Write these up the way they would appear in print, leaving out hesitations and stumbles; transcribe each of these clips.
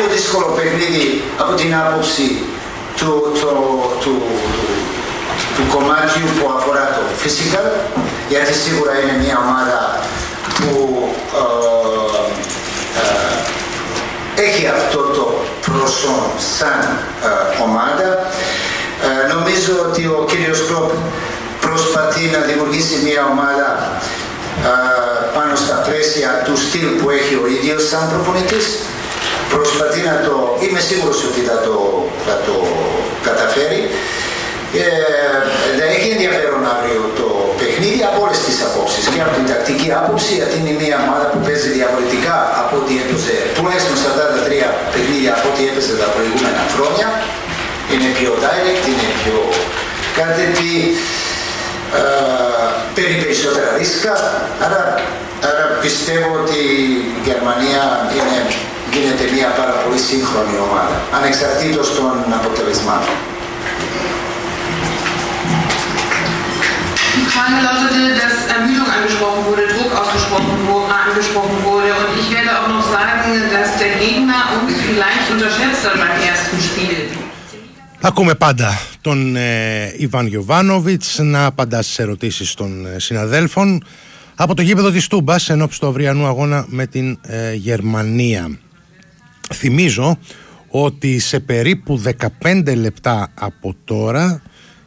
πιο δύσκολο παιχνίδι από την άποψη του κομμάτιου που αφορά το physical, γιατί σίγουρα είναι μια ομάδα που έχει αυτό το πρόσωπο σαν ομάδα. Νομίζω ότι ο κύριος Κλοπ προσπαθεί να δημιουργήσει μια ομάδα πάνω στα πλαίσια του στυλ που έχει ο ίδιος σαν προπονητής. Προσπαθεί να το... Είμαι σίγουρος ότι θα το καταφέρει. Θα έχει ενδιαφέρον αύριο το παιχνίδι από όλες τις απόψεις, και από την τακτική άποψη, γιατί είναι μια ομάδα που παίζει διαφορετικά από ό,τι έπαιζε, τουλάχιστον σε αυτά τα 3 παιχνίδια από ό,τι έπαιζε τα προηγούμενα χρόνια. Είναι πιο direct, είναι πιο κάτι, παίρνει περισσότερα ρίσκα, άρα πιστεύω ότι η Γερμανία γίνεται μια πάρα πολύ σύγχρονη ομάδα, ανεξαρτήτως των αποτελεσμάτων. Die Frage lautete, dass Ermüdung angesprochen wurde, Druck angesprochen wurde, und ich werde auch noch sagen, dass der Gegner uns vielleicht unterschätzt hat beim ersten Spiel. Ακούμε πάντα τον Ιβάν Γιοβάνοβιτς να απαντά στις ερωτήσεις των συναδέλφων από το γήπεδο της Τούμπας ενώπιση του αυριανού αγώνα με την Γερμανία. Θυμίζω ότι σε περίπου 15 λεπτά από τώρα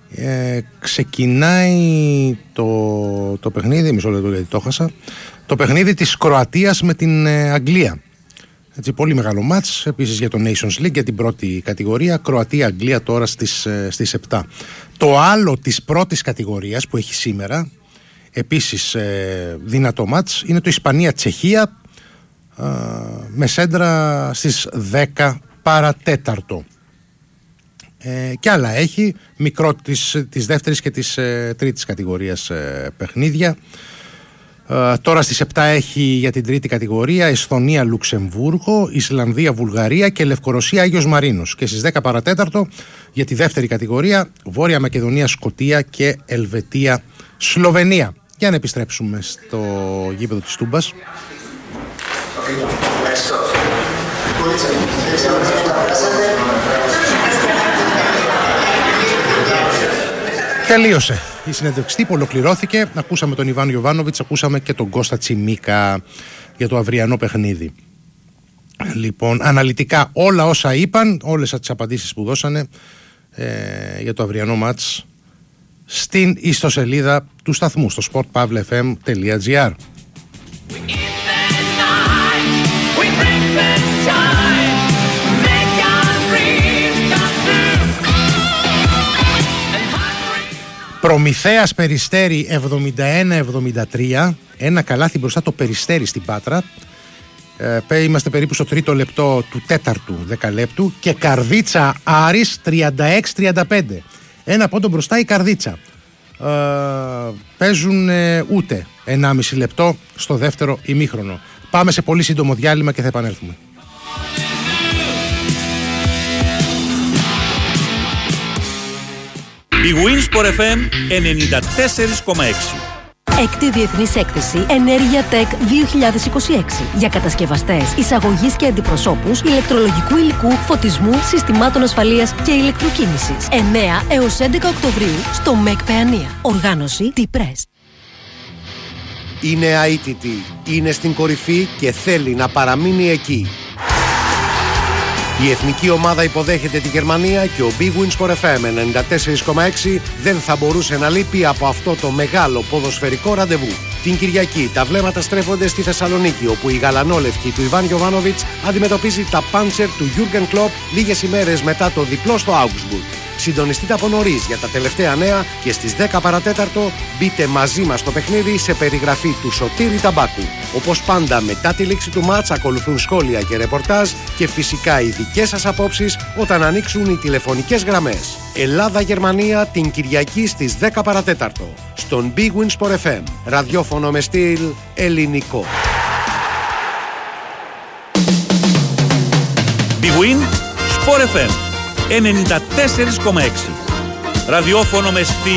ξεκινάει το παιχνίδι, μισό λεπτό γιατί το χάσα, το παιχνίδι της Κροατίας με την Αγγλία. Έτσι, πολύ μεγάλο μάτς επίσης για το Nations League, για την πρώτη κατηγορία. Κροατία-Αγγλία τώρα στις 7. Το άλλο της πρώτης κατηγορίας που έχει σήμερα, επίσης δυνατό μάτς, είναι το Ισπανία-Τσεχία με σέντρα στις 10 παρατέταρτο. Και άλλα έχει, μικρό της δεύτερης και της τρίτης κατηγορίας παιχνίδια. Τώρα στις 7 έχει για την τρίτη κατηγορία Εσθονία, Λουξεμβούργο, Ισλανδία, Βουλγαρία και Λευκορωσία, Άγιος Μαρίνος. Και στις 10 παρατέταρτο για τη δεύτερη κατηγορία Βόρεια Μακεδονία, Σκωτία και Ελβετία, Σλοβενία. Για να επιστρέψουμε στο γήπεδο της Τούμπας. Τελείωσε η συνέντευξη τύπου, ολοκληρώθηκε. Ακούσαμε τον Ιβάν Γιοβάνοβιτς, ακούσαμε και τον Κώστα Τσιμίκα για το αυριανό παιχνίδι. Λοιπόν, αναλυτικά όλα όσα είπαν, όλες τις απαντήσεις που δώσανε για το αυριανό μάτς στην ιστοσελίδα του σταθμού, στο sportpavlefm.gr. Προμηθέας Περιστέρι 71-73, ένα καλάθι μπροστά το Περιστέρι στην Πάτρα. Είμαστε περίπου στο τρίτο λεπτό του τέταρτου δεκαλέπτου. Και Καρδίτσα Άρης 36-35, ένα πόντο μπροστά η Καρδίτσα. Παίζουν ούτε 1,5 λεπτό στο δεύτερο ημίχρονο. Πάμε σε πολύ σύντομο διάλειμμα και θα επανέλθουμε. Η Winsport FM 94,6. Έκτη Διεθνής Έκθεση Ενέργεια Tech 2026 για κατασκευαστές, εισαγωγής και αντιπροσώπους ηλεκτρολογικού υλικού, φωτισμού, συστημάτων ασφαλείας και ηλεκτροκίνησης. 9 έως 11 Οκτωβρίου στο ΜΕΚ Παιανία. Οργάνωση T-Press. Είναι αίτητη, είναι στην κορυφή και θέλει να παραμείνει εκεί. Η εθνική ομάδα υποδέχεται τη Γερμανία και ο Big Win Sport FM 94,6 δεν θα μπορούσε να λείπει από αυτό το μεγάλο ποδοσφαιρικό ραντεβού. Την Κυριακή τα βλέμματα στρέφονται στη Θεσσαλονίκη, όπου η γαλανόλευκη του Ιβάν Γιοβάνοβιτς αντιμετωπίζει τα Πάντσερ του Γιούργεν Κλοπ λίγες ημέρες μετά το διπλό στο Augsburg. Συντονιστείτε από νωρίς για τα τελευταία νέα και στις 10 παρατέταρτο μπείτε μαζί μας στο παιχνίδι σε περιγραφή του Σωτήρη Ταμπάκου. Όπως πάντα, μετά τη λήξη του μάτς ακολουθούν σχόλια και ρεπορτάζ και φυσικά οι δικές σας απόψεις όταν ανοίξουν οι τηλεφωνικές γραμμές. Ελλάδα-Γερμανία την Κυριακή στις 10 παρατέταρτο στον Big Win Sport FM, ραδιόφωνο με στυλ ελληνικό. Big Win Sport FM 94,6. Ραδιόφωνο με στυλ